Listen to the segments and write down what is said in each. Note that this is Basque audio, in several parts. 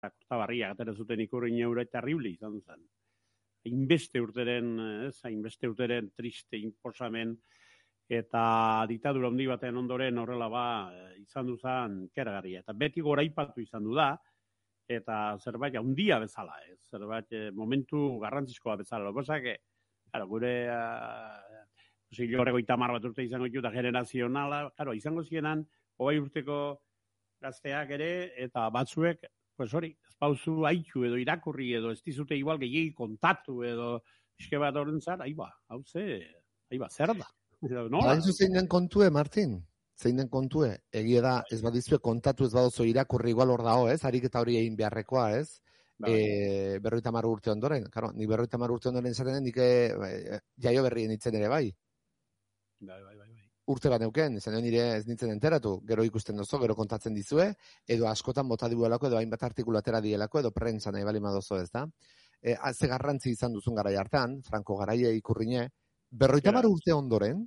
Kortabarriak atera zuten Ikurrin eura terrible izan zen. Hainbeste urteren triste, imposamen, eta ditadura handi baten ondoren horrela izan duzan keragarria. Eta beti goraipatu izan du da, eta zerbait handia bezala, zerbait momentu garrantzizkoa bezala. Loposak, gure horrego 30 bat urte izango ditu, eta generazionala, izango zienan, 20 urteko gazteak ere, eta batzuek, pues hori, ez pauzu haitu edo irakurri edo ez dizute igual gehiagi kontatu edo eske bat horrentzat, hau zer da? Baina zein den kontue, Martin? Zein den kontue? Egia da, ez badizue kontatu, ez badozo irakurri igual hor dago, ez? Ariketa hori egin beharrekoa, ez? 50 urte ondoren. Claro, ni 50 urte ondoren zaten nik jaio berrien itzen ere bai. Bai. Urte bat neuken, izan nire ez nintzen enteratu, gero ikusten dozo, gero kontatzen dizue, edo askotan bota dibuelako, edo hainbat artikulatera dielako, edo prentza nahi bali madozo, ez da? Ze garrantzi izan duzun garai hartan, Franco garaia Ikurrine, 50 urte ondoren,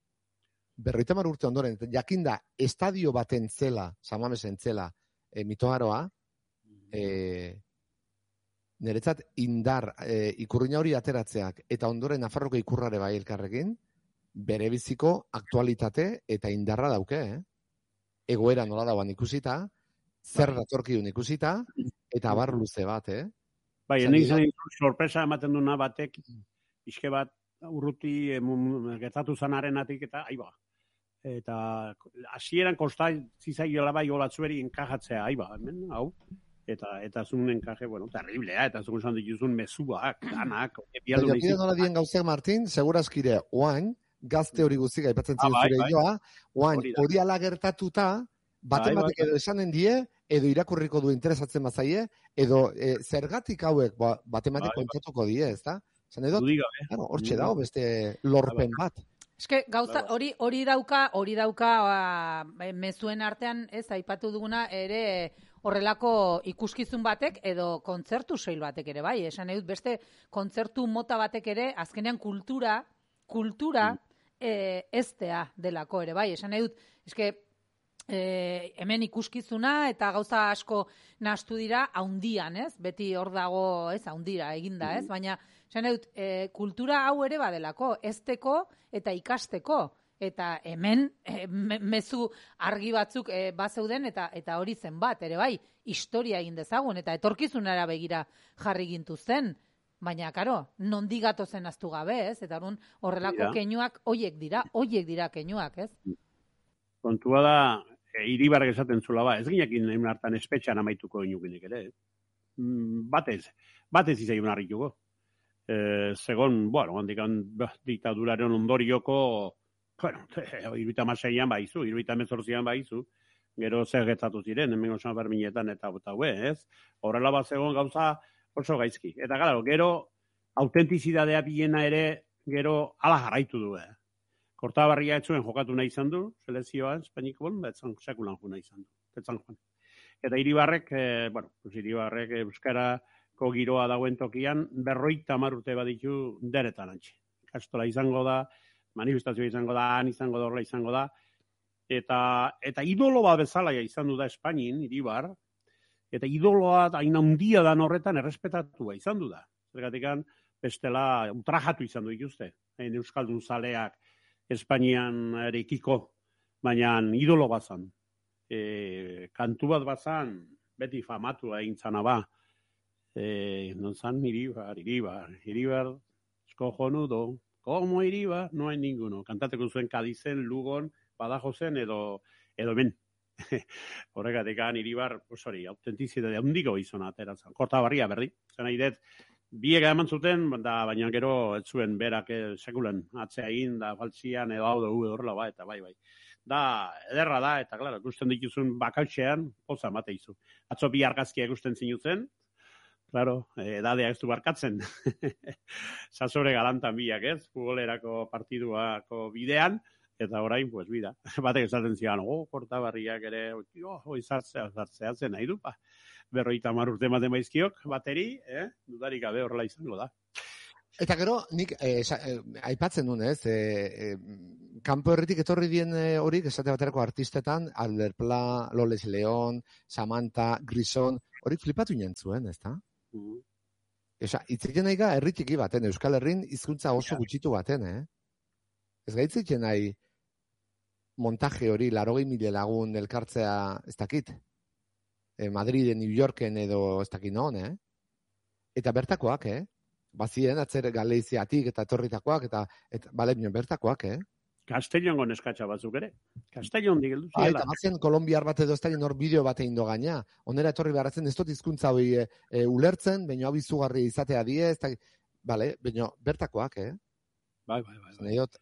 jakinda estadio baten zela, Samamesen zela, mitoaroa, niretzat indar Ikurrina hori ateratzeak, eta ondoren Nafarroko ikurrare bai elkarrekin, bere biziko aktualitate eta indarra dauke, Egoera nola dauan ikusita, zer datorkidun ikusita, eta abar luze bat, Bai, nik izan sorpresa ematen duna batek, izke bat urruti gertatu zanarenatik eta Eta hasieran kosta zizaiola bai olatzueri enkajatzea, hemen, hau. Eta zuen enkaje, terriblea, eta zuen zan dituzun mezuak, danak. Jakide nola dien gauzak, Martin, segurazkire, oain, gazte hori guztik aipatzen ziren zure joa, oain, hori ala gertatuta, batek edo esanen die, edo irakurriko du interesatzen bazaie, edo zergatik hauek batematik kontatuko die, ez da? Zan edo, hortxe dago beste lorpen bat. Eske, gauza, hori dauka mezuen artean, ez, aipatu duguna, ere horrelako ikuskizun batek, edo kontzertu soil batek ere, bai, esan edut, beste kontzertu mota batek ere, azkenean kultura eztea delako ere, bai, esan edut, eske, hemen ikuskizuna eta gauza asko nahastu dira haundian, ez? Beti hor dago, ez, haundira eginda, ez? Baina, esan edut, kultura hau ere badelako, ezteko eta ikasteko. Eta hemen mezu argi batzuk bazeuden eta hori zen bat, ere bai, historia egin dezagun, eta etorkizunara begira jarri gintu zen. Baina, karo, nondi gatozen aztu gabe, ez? Eta horrelako keinuak hoiek dira keinuak, ez? Kontua da, Iribarrek esaten zula ez ginekin hemen hartan espetxan amaituko inukinik ere. Batez izaiun harrituko. Segon, handikan diktaduraren ondorioko, 76an baizu, 78an baizu, gero zer gertatu ziren, hemen osan berminetan eta ez? Horrela bat zegoen gauza oso gaizki. Eta gero, autentizidadea bilena ere, gero ala jarraitu du, Kortabarria etzuen jokatu nahi izan du, selezioan, Espainiko etzan sekulan jo nahi izan du, etzan joan. Eta Iribarrek, Iribarrek euskarako giroa dagoen tokian, 50 urte baditu deretan antxe. Kastola izango da, manifestazioa izango da, han izango da, horrela izango da, eta idolo bat bezala izan du da Espainin, Iribar, eta idoloa hain handia dan horretan errespetatua izan du da. Zergatikan, bestela ultrajatu izan du ikuzte, euskaldun zaleak, Espainian erekiko, baina idolo bazan. Kantu bat bazan, beti famatu egin zana ba. Non zan, Iribar, escojonudo, como Iribar, no hay ninguno. Kantateko zuen Kadizen, Lugon, Badajozen edo hemen. Horregatik Iribar, autentizidade handiko izan ateratzen. Kortabarria berdi, zen aidet, biek eman zuten, baina gero ez zuen berak sekulen atzea egin, da faltzian edo hau dugu horrela eta bai. Da, ederra da, eta klaro, ikusten dituzun bakautxean, poza mate izu. Atzo bi argazkiak ikusten zinutzen, klaro, edadea ez du barkatzen. Sasore galantan biak ez, futbolerako partiduako bidean, eta orain, pues, bida. Batek esaten zian, Kortabarriak ere, zartzeatzen nahi du, 50 urte ematen baizkiok, bateri, dudarik gabe horrela izango da. Eta gero, nik aipatzen duen, ez, kanpo herritik etorri dien horik, esate baterako artistetan, Alder Pla, Loles León, Samantha, Grison, hori flipatu inentzuen, ez da? Esa, itziken nahi ga herri txiki baten, Euskal Herrin hizkuntza oso gutxitu baten, Ez gaitziken nahi montaje hori, 80.000 lagun elkartzea, ez dakit, Madriden, New Yorken edo ez dakit non, Eta bertakoak, Bazien, atzer Galeiziatik eta etorritakoak, eta bale, bertakoak, Castellongo neskatxa batzuk ere. Castellon digeldu ziela. Eta bazien kolombiar bat edo ez da nor bideo bat egin gaina. Onera etorri beharratzen ez dut hizkuntza hori ulertzen, baina hau izugarri izatea die, ez da, bale, baina bertakoak, Bai. Nahiot,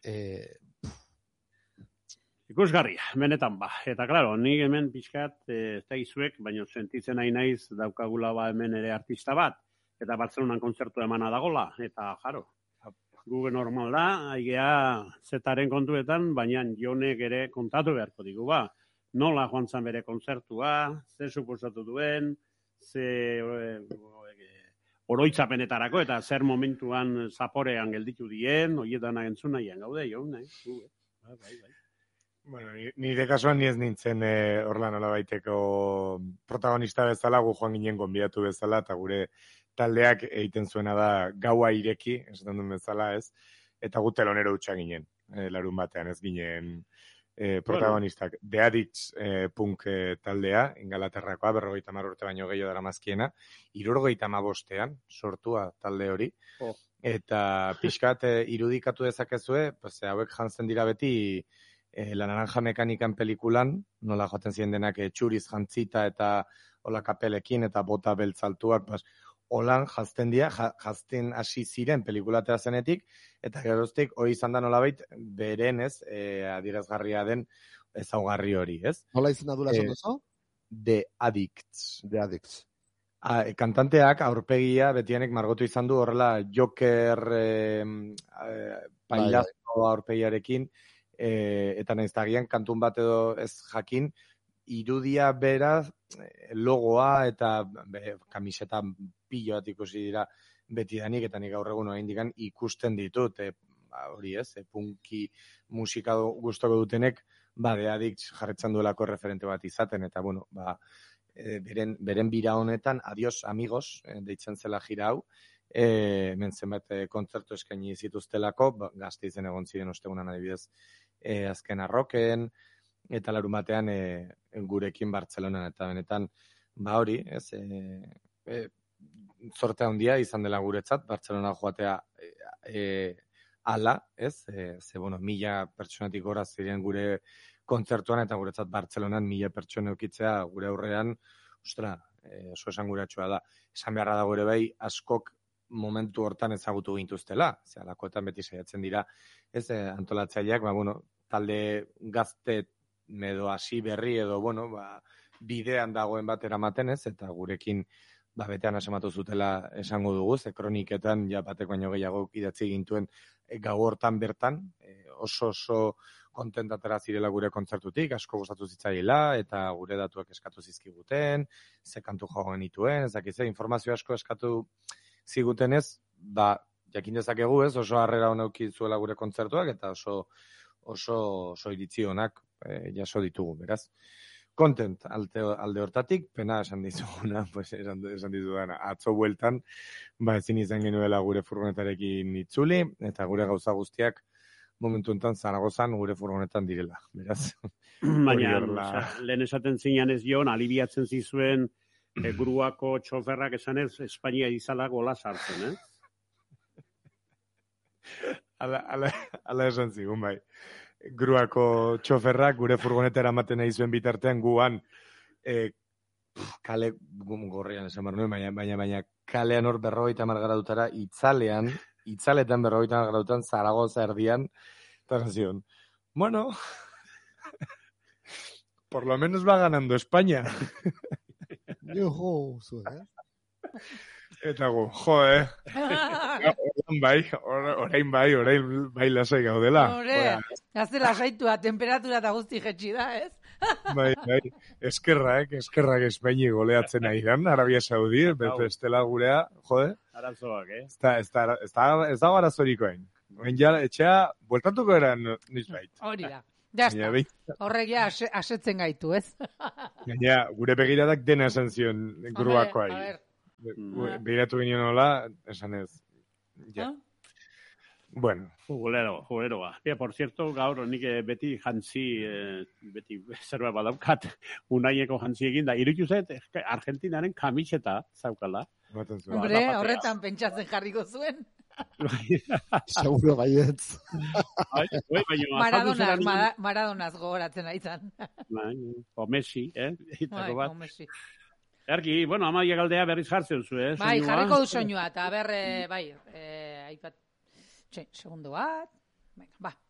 Ikusgarria, benetan ba. Eta, klaro, nik hemen pixkat, ez da izuek, baina sentitzen nahi naiz daukagula ba hemen ere artista bat, eta Bartzelonan kontzertu emana dagola, eta, jaro, gu normal da, aigea zetaren kontuetan, baina Jonek ere kontatu beharko digu, ba. Nola joan zan bere kontzertua, ze suposatu duen, ze oroitzapenetarako, eta zer momentuan zaporean gelditu dien, horietan agentzun nahian gaude, Jon, Bai. Bueno, nire kasuan ni ez nintzen horla nola baiteko protagonista bezala, gu joan ginen gonbidatu bezala, eta gure taldeak egiten zuena da gaua ireki, esaten duen bezala, ez? Eta gu telonero utxa ginen, larun batean, ez ginen protagonistak. Bueno. The Addicts punk taldea, Ingalaterrakoa, 50 urte baino gehiago daramazkiena, 75ean sortua talde hori, eta pixkat irudikatu dezakezue, hauek jantzen dira beti La Naranja Mekanikan pelikulan, nola joaten ziren denak txuriz jantzita eta hola kapelekin eta bota beltzaltuak, holan jazten dira, jazten hasi ziren pelikulatera zenetik, eta geroztik hori izan da nolabait beren adierazgarria den ezaugarri hori, ez? Nola izan dula esan duzu? The Addicts. The Addicts. Kantanteak aurpegia betianek margotu izan du horrela Joker pailazo aurpegiarekin, eta nahiz agian kantun bat edo ez jakin, irudia beraz, logoa eta kamiseta pilo bat ikusi dira beti danik, eta nik gaur egun oraindik ikusten ditut, hori ez, punki musika gustoko dutenek, The Addicts jarretzen duelako referente bat izaten, eta bueno, beren bira honetan, adios amigos, deitzen zela jira hau, zenbat kontzertu eskaini zituztelako, Gasteizen egon ziren ostegunan adibidez, azken arroken, eta larun batean gurekin Bartzelonan, eta benetan, hori, ez, zorte handia izan dela guretzat, Bartzelona joatea ala, ez, ze, bueno, 1000 pertsonatik gora ziren gure kontzertuan, eta guretzat Bartzelonan 1000 pertsona eukitzea gure aurrean, ostra, oso esanguratsua da. Esan beharra dago ere bai, askok momentu hortan ezagutu gintuztela, ze alakoetan beti saiatzen dira, ez, antolatzaileak, bueno, talde gazte edo hasi berri edo, bueno, bidean dagoen bat eramaten, ez, eta gurekin betean asematu zutela esango dugu, ze kroniketan ja batek baino gehiago idatzi gintuen gau hortan bertan, oso kontentatera zirela gure kontzertutik, asko gustatu zitzaiela, eta gure datuak eskatu zizkiguten, ze kantu jo genituen, ezakitze, informazio asko eskatu zigutenez, jakin dezakegu, ez, oso harrera honeuki zuela gure kontzertuak, eta oso iritzi honak jaso ditugu, beraz. Content alde hortatik, pena esan dizuguna, esan dizudana, atzo bueltan, ezin izan genuela gure furgonetarekin itzuli, eta gure gauza guztiak momentu enten Zaragozan gure furgonetan direla, beraz. Baina, lehen esaten zinean ez Jon, alibiatzen zizuen gruako txoferrak esanez, Espainia izala gola sartzen, Ala esan zigun, bai. Gruako txoferrak gure furgonetera ematen nahi zuen bitartean guan kale gorrian esan behar nuen, baina kalean hor 50 gradutara itzaletan 50 gradutara Zaragoza erdian, eta zion, bueno, por lo menos va ganando España. Joho, Eta gu, orain bai lasai gaudela. Gazte lasaitua, temperatura eta guzti jetxi da, ez? Bai, eskerrak Espaini goleatzen nahi dan, Arabia Saudi, bestela gurea, Arazoak, Ez dago arazorikoen. Etxea, bueltatuko eran nizbait. Hori da. Ja está. Horrek ja asetzen gaitu, ez? Gaina, gure begiradak dena esan zion gruakoai. Begiratu ginen nola, esan ez. Ja. Bueno. Juguleroa. Por cierto, gaur nik beti jantzi, beti zerbait badaukat, unaieko jantzi egin da. Irutu zait, Argentinaren kamiseta zaukala. Hombre, horretan pentsatzen jarriko zuen. Seguro baietz. Maradonaz gogoratzen aizan. O Messi, O Messi. Erki, bueno, amaia galdea berriz jartzen zu, Bai, jarriko du soinua, eta aipat... Segundo bat. Venga, ba.